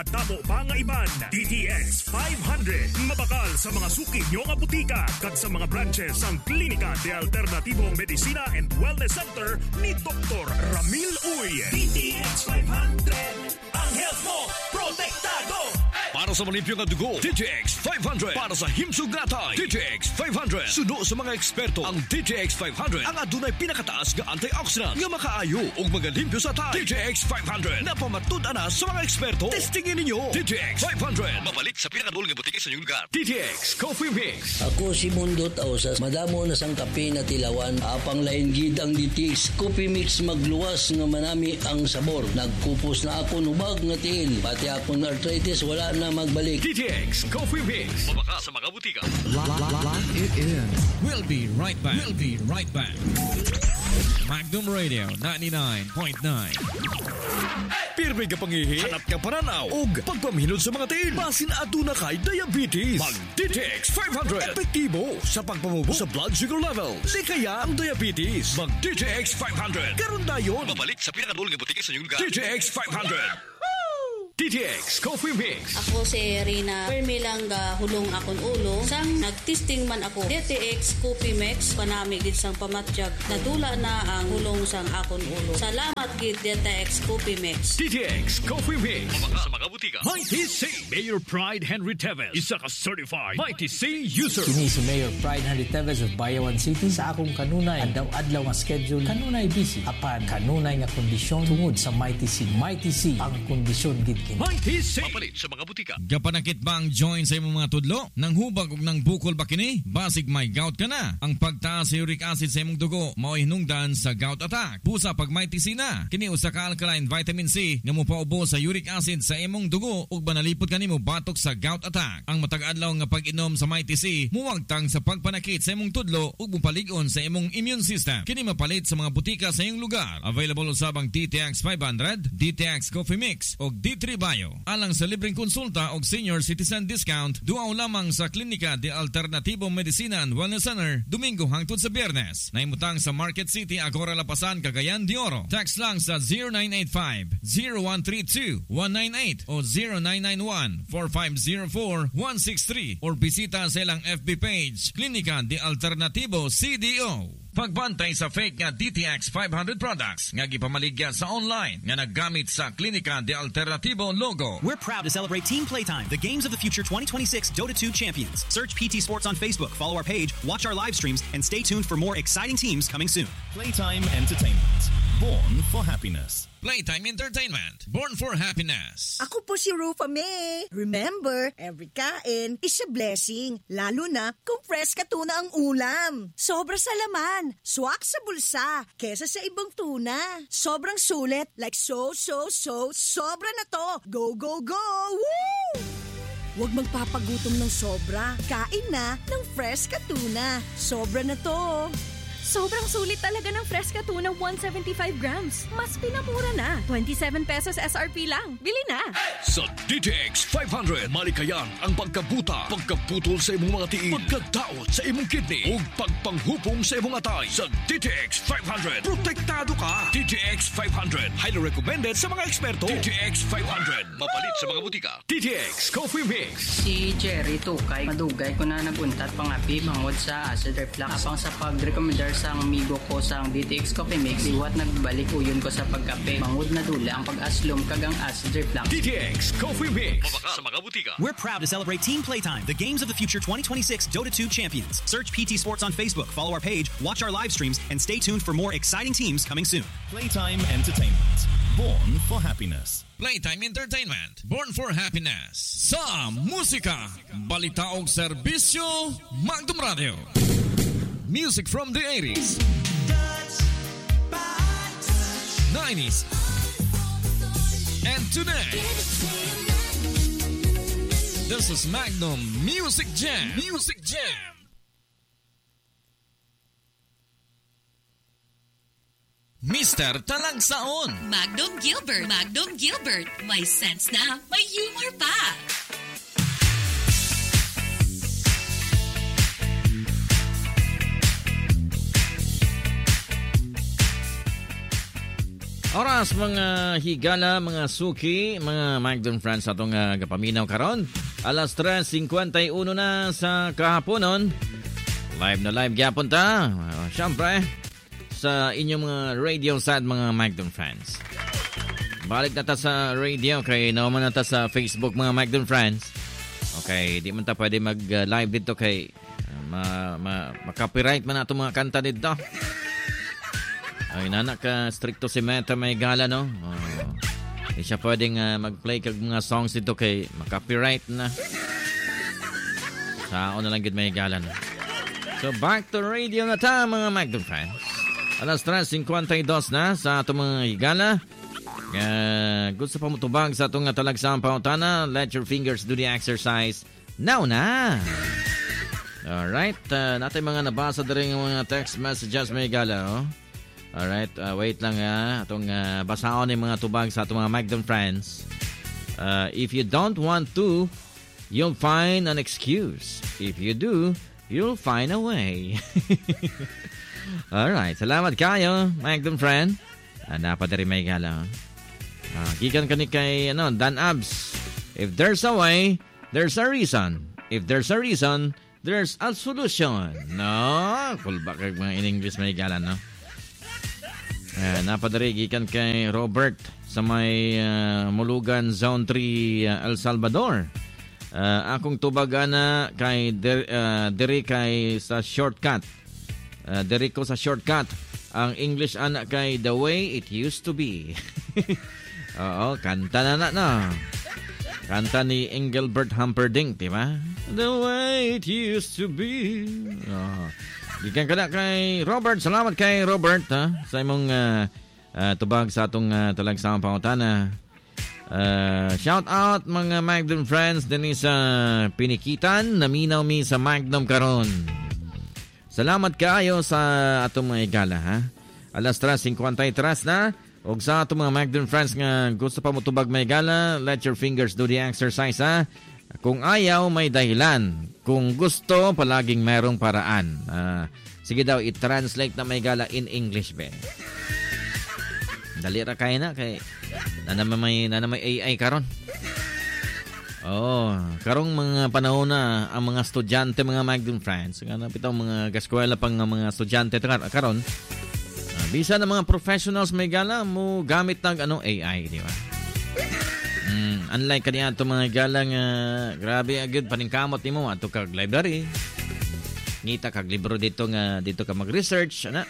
Tamo pangaiban, DTX 500. Mabakal sa mga suki nyo nga butika kag sa mga branches ang Klinika de Alternativo Medicina and Wellness Center ni Dr. Ramil Uy. DTX 500. Ang health mo, protektado. Para sa malimpyo nga dugo, DTX 500. Para sa himsog gatay, DTX 500. Suno sa mga eksperto, ang DTX 500 ang adunay pinakataas nga antioxidant nga makaayo ug magalimpyo sa tay. DTX 500 na pamatud-an na sa mga eksperto. Testingin ninyo. DTX 500. Mabalik sa pinakadulong nga butika sa inyong lugar. DTX Coffee Mix. Ako si Mundo Tausas. Madamo na sang kape na tilawan. Apang lain gid ang DTX Coffee Mix magluwas nga manami ang sabor. Nagkupos na ako nubag nga tiil. Pati akong arthritis wala na magbalik. DTX Coffee Mix. Mabaka sa mga butika. Lock it in. We'll be right back. Magnum Radio 99.9. Pirmi ka pangihi, hanap ka pananaw, ug pagpamilod sa mga tiil. Basin aduna kay diabetes. Mag DTX 500. Epektibo sa pagpamubo sa blood sugar level. Likaya ang diabetes. Mag DTX 500. Karon dayon. Babalik sa pinakadulong nga butika sa inyong lugar. DTX 500. DTX Coffee Mix. Ako si Rina Permilang hulong akong ulo. Sang nagtesting man ako DTX Coffee Mix panami gid sang pamatjag. Nadula na ang hulong sang akong ulo. Salamat gid DTX Coffee Mix. DTX Coffee Mix. Mabaka sa mga butika. Mighty C. Mayor Pride Henry Teves. Isa ka certified Mighty C user. Kini si Mayor Pride Henry Teves of Bayawan City. Sa akong kanunay adlaw-adlaw nga schedule, kanunay busy. Apan kanunay nga kondisyon tungod sa Mighty C. Mighty C ang kondisyon gid. Mighty C. Mapalit sa mga butika. Gapanakit ba ang joint sa imong mga tudlo? Nang hubag ug nang bukol ba kini? Basig may gout ka na. Ang pagtaas sa uric acid sa imong dugo mao'y hinungdan sa gout attack. Pusa pag Mighty C na. Kini usa ka alkaline vitamin C nga mopaubo sa uric acid sa imong dugo ug banalipod kanimo batok sa gout attack. Ang matag adlaw nga pag-inom sa Mighty C muwagtang sa pagpanakit sa imong tudlo ug mupalig-on sa imong immune system. Kini mapalit sa mga butika sa iyong lugar. Available usab ang DTX 500, DTX Coffee Mix ug D3 Bio. Alang sa libreng konsulta o senior citizen discount, duaw lamang sa Klinika de Alternativo Medicina and Wellness Center, Domingo hangtod sa Biyernes. Naimutang sa Market City, Agora Lapasan, Cagayan de Oro. Text lang sa 0985-0132-198 o 0991-4504-163 or bisita sa ilang FB page, Klinika de Alternativo CDO. Pagbantay sa fake nga DTX 500 products nga gipamaligya sa online nga naggamit sa Klinika de Alternativo logo. We're proud to celebrate Team Playtime, the Games of the Future 2026 Dota 2 champions. Search PT Sports on Facebook, follow our page, watch our live streams, and stay tuned for more exciting teams coming soon. Playtime Entertainment. Born for happiness. Playtime Entertainment. Born for happiness. Ako po si Rufa May. Remember, every kain is a blessing. Lalo na kung fresh ka tuna ang ulam. Sobra sa laman, swak sa bulsa, kesa sa ibang tuna. Sobrang sulit, like sobra na to. Go, go, go! Woo! Huwag magpapagutom ng sobra. Kain na ng fresh ka tuna. Sobra na to. Sobrang sulit talaga ng Fresca Tuna 175 grams. Mas pinamura na. 27 pesos SRP lang. Bili na! Sa DTX 500, malikayan ang pagkabuta, pagkaputol sa imong mga tiil, pagkadaot sa imong kidney, ug pagpanghupong sa imong atay. Sa DTX 500, protektado ka. DTX 500, highly recommended sa mga eksperto. DTX 500, mapalit sa mga butika. DTX Coffee Mix. Si Jerry Tukay, madugay ko na naguntat pangapi bangod sa acid reflux. Apang sa pag-recommendar sa amigo ko sa DTX Coffee Mix, iwat nagbalik uyon ko sa pagkape. Mangod na dula ang pag-aslom kagang acid reflux. DTX Coffee Mix. Mabaka sa mga butika. We're proud to celebrate Team Playtime, the Games of the Future 2026 Dota 2 champions. Search PT Sports on Facebook, follow our page, watch our live streams, and stay tuned for more exciting teams coming soon. Playtime Entertainment. Born for happiness. Playtime Entertainment. Born for happiness. Sa musika, balita og serbisyo, Magnum Radio. Music from the 80s, 90s, and today. This is Magnum Music Jam. Music Jam. Mr. Talagsaon. Magnum Gilbert. Magnum Gilbert. May sense na, may humor pa. Oras mga higala, mga suki, mga Magdon friends atong gapaminaw karon. Alas 3:51 na sa kahaponon. Live na live gyapon ta. Syempre sa inyong mga radio side mga Magdon friends. Balik na ta sa radio kay naman na ta sa Facebook mga Magdon friends. Okay, di man ta pwede mag-live dito kay ma-copyright man ato mga kanta dito. Ay, nanak ka stricto si Meta may gala, no? Hindi siya pwedeng mag-play kag mga songs dito kay makapiright na. Sao na lang gid may gala, no? So, back to radio na ta, mga Magdon friends. Alas 3:52 na sa ato mga higala. Gusto pa mo tubag sa atong talagsang pautana? Let your fingers do the exercise. Now na! Alright, natin mga nabasa na rin mga text messages may gala, oh. Alright, wait lang atong basaon ng mga tubag sa atong mga Magdon friends. If you don't want to, you'll find an excuse. If you do, you'll find a way. Alright, salamat kayo, Magdon friend. Napadari may gala. Gikan kani kay Dan Abs. If there's a way, there's a reason. If there's a reason, there's a solution. No, kulba kay mga in English may gala, no? Napadari gikan kay Robert sa may Mulugan Zone 3 El Salvador. Akong tubagana kay diri kay sa shortcut. Diri ko sa shortcut. Ang English ana kay The Way It Used to Be. Oo, kanta na. Kanta ni Engelbert Humperdinck, di ba? The way it used to be. Gikan ka na kay Robert. Salamat kay Robert sa imong tubag sa atong talagsang pangutana. Shout out mga Magdon friends din sa Pinikitan. Naminaw mi sa Magnum karon. Salamat kaayo sa atong mga igala, ha? Alas 3:53 na. Og sa atong mga Magdon friends nga gusto pa mo tubag may igala, let your fingers do the exercise, ha? Kung ayaw, may dahilan. Kung gusto, palaging merong paraan. Sige daw, i-translate na may gala in English, be. Dali ra kaya na, kay na may AI karon. Karong mga panahon na ang mga estudyante, mga Magdon friends, bitaw mga gaskwela pang mga estudyante karon. Bisa na mga professionals may gala mo gamit ng AI, di ba? Unlike kaniya ito mga galang grabe agad paningkamot ni mo ato kag library. Ngita kag libro dito ka mag-research ana.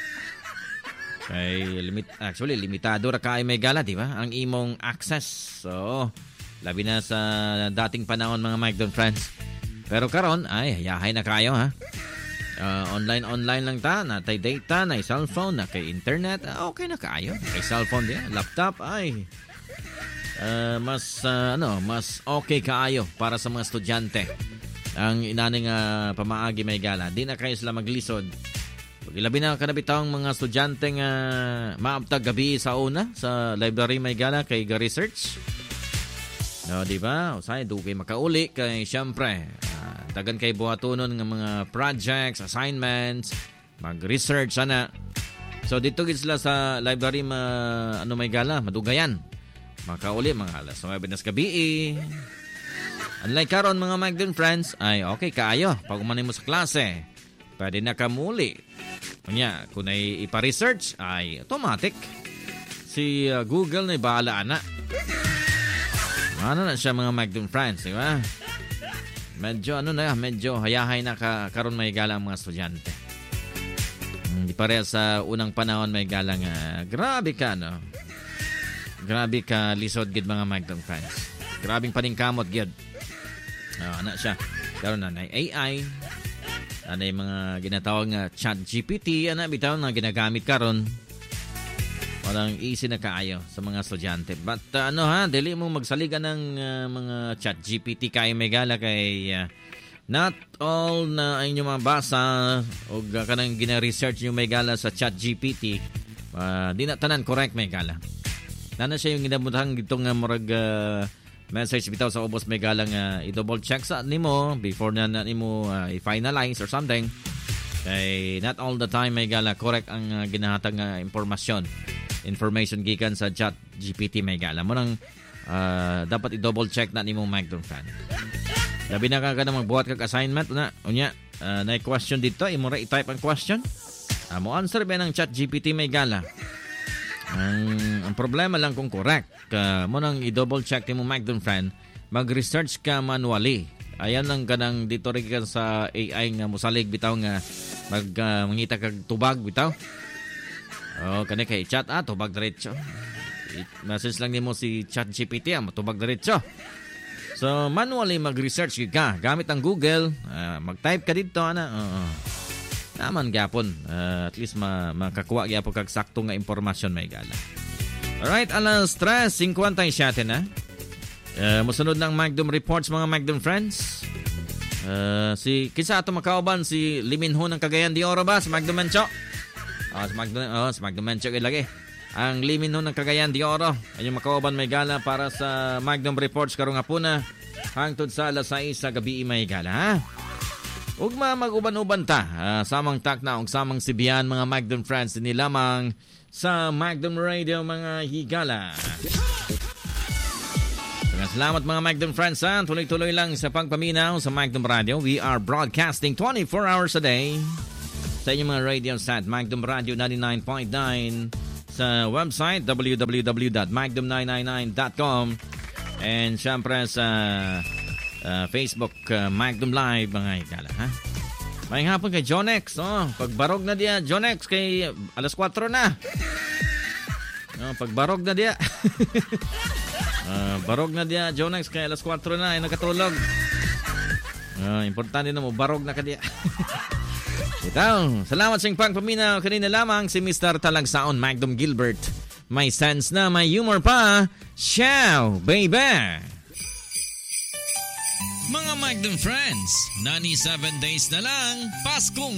Kay limitado ra kay may gala, di ba? Ang imong access. So, labi na sa dating panahon mga Magdon friends. Pero karon ay hayahay na kayo, ha. Online lang ta, natay data, na cellphone, na kay internet, okay na kayo. Kay cellphone din, laptop ay mas okay kaayo para sa mga estudyante. Ang inaning pamaagi may gala, di na kayo sila maglisod. Ilabi na kanabitang mga estudyante nga maabtag gabi sa una sa library may gala kay research. No, di ba? Usay dugay makauli kay syempre dagan kay buhatonon nga mga projects, assignments, mag-research ana. So dito gid sila sa library may gala, madugayan. Makauli mga alas 9 na gabi. Unlike karon mga Magdon friends, ay okay kaayo. Pag umanay mo sa klase, pwede na kamuli. Kanya, kung ay ipa-research, ay automatic. Si Google na bahala na. Ano na siya mga Magdon friends, di ba? Medyo hayahay na karon may gala ang mga estudyante. Hindi pareha sa unang panahon may galang grabe ka, no? Grabe ka lisod gid mga Magdon friends. Grabing paningkamot gid. Ana siya. Karon na AI. Ano yung mga ginatawag nga ChatGPT, bitaw na ginagamit karon. Walang easy na kaayo sa mga estudyante. But dili mo magsaligan ng mga ChatGPT kay may gala kay not all na inyong mabasa o kanang gina-research yung may gala sa ChatGPT. Di na tanan correct may gala. Nana siya yung ginabutang itong murag message bitaw sa ubos may galang i-double check sa nimo before na nimo i-finalize or something. Kay not all the time may gala correct ang ginahatag nga impormasyon. information gikan sa chat GPT may gala mo nang dapat i-double check na nimo Magdon fan. Labi na ka na magbuhat kag assignment na unya na question dito imo ra i-type ang question. Mo answer ba ng chat GPT may gala. Ang problema lang kung correct. Mo nang i-double check nimo Magdon fan, mag-research ka manually. Ayan ang kanang dito rin ka sa AI nga musalig bitaw nga mangita kag tubag bitaw. Kani kay chat tubag diretso. Message lang nimo si chat GPT tubag diretso. So manually mag-research ka gamit ang Google, mag-type ka dito naman gyapon at least makakuha gyapon kag sakto nga impormasyon may gala. Alright, alas 3:57 na. Musunod ng Magdom Reports mga Magdom friends. Si kinsa ato makauban si Liminho ng Cagayan de Oro ba sa Magdom Mencho? Sa Magdom Mencho lagi. Ang Liminho ng Cagayan de Oro ay makauban may gala para sa Magdom Reports karong hapuna hangtod sa alas 6 sa gabi may gala ha. Ug mag-uban-uban ta samang takna ug samang sibiyan mga Magdom friends ni lamang sa Magdom Radio mga higala. Salamat mga Magdom friends ha. Tuloy-tuloy lang sa pagpaminaw sa Magdom Radio. We are broadcasting 24 hours a day sa inyong mga radio set Magdom Radio 99.9 sa website www.magdom999.com and syempre sa Facebook Magdom Live mga higala ha. May hapon kay Jonex pagbarog na dia Jonex kay alas 4 na. Pagbarog na dia. Barog na dia Jonex kay alas 4 na ay nakatulog. Importante na mo barog na ka dia. Ito, salamat sa pagpaminaw kanina lamang si Mr. Talagsaon Magdom Gilbert. May sense na may humor pa. Ciao, baby! Mga Magdom friends, 97 days na lang, Paskong